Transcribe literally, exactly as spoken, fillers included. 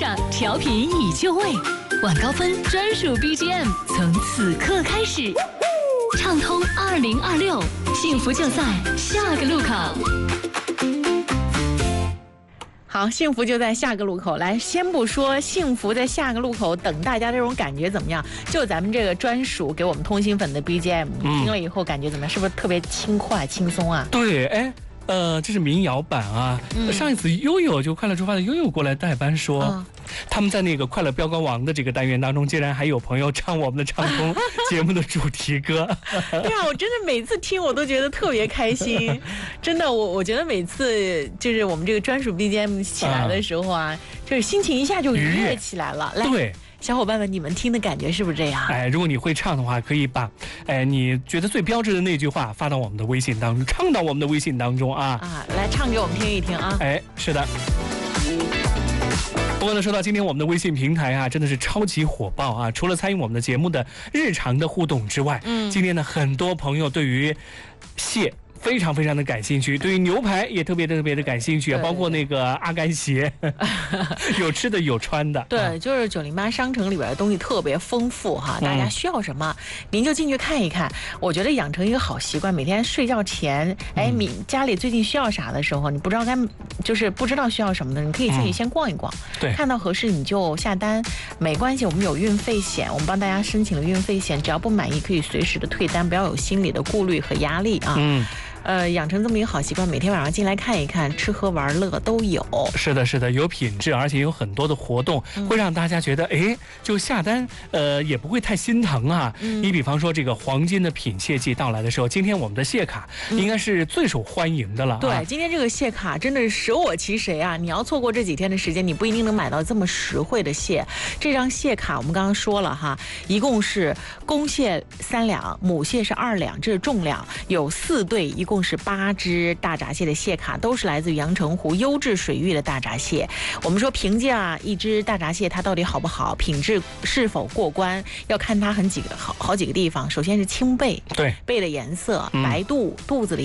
上，调频已就位，晚高峰专属 B G M 从此刻开始，畅通二零二六，幸福就在下个路口。 好，幸福就在下个路口。来，先不说幸福在下个路口等大家这种感觉怎么样，就咱们这个专属给我们通心粉的 B G M， 你听了以后感觉怎么样？是不是特别轻快轻松啊？ 对，哎。呃，这是民谣版啊。嗯、上一次悠悠就快乐出发的悠悠过来代班说，嗯、他们在那个快乐标杆王的这个单元当中，竟然还有朋友唱我们的畅通节目的主题歌。 对啊，我真的每次听我都觉得特别开心，真的，我我觉得每次就是我们这个专属 B G M 起来的时候啊，啊就是心情一下就愉悦起来了。来， 对。 小伙伴们，你们听的感觉是不是这样？ 哎，如果你会唱的话，可以把，哎，你觉得最标志的那句话发到我们的微信当中，唱到我们的微信当中啊！ 啊，来唱给我们听一听啊！ 哎，是的。不过呢，说到今天我们的微信平台啊，真的是超级火爆啊！除了参与我们的节目的日常的互动之外，嗯，今天呢，很多朋友对于蟹非常非常的感兴趣，对于牛排也特别特别的感兴趣啊，包括那个阿甘鞋，有吃的有穿的。 对，就是九零八商城里边的东西特别丰富哈，大家需要什么、嗯、您就进去看一看。我觉得养成一个好习惯，每天睡觉前，哎，你家里最近需要啥的时候，你不知道该就是不知道需要什么的，你可以自己先逛一逛，嗯、对，看到合适你就下单，没关系，我们有运费险，我们帮大家申请了运费险，只要不满意可以随时的退单，不要有心理的顾虑和压力啊。嗯。呃，养成这么一个好习惯，每天晚上进来看一看，吃喝玩乐都有。 是的，是的，有品质，而且有很多的活动，嗯、会让大家觉得，哎，就下单，呃，也不会太心疼啊。嗯、你比方说，这个黄金的品蟹季到来的时候，今天我们的蟹卡应该是最受欢迎的了、啊嗯。对，今天这个蟹卡真的是舍我其谁啊！你要错过这几天的时间，你不一定能买到这么实惠的蟹。这张蟹卡我们刚刚说了哈，一共是公蟹三两，母蟹是二两，这是重量，有四对，一共。共是八只大闸蟹的蟹卡，都是来自于阳澄湖优质水域的大闸蟹。我们说评价一只大闸蟹它到底好不好，品质是否过关，要看它很几个好好几个地方。首先是青背， 对， 背的颜色，白肚，肚子里